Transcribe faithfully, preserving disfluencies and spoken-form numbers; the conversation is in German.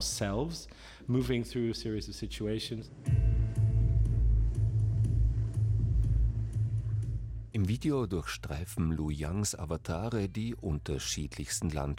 selves moving through a series of situations. Im Video durchstreifen Lu Yangs Avatare die unterschiedlichsten Landschaften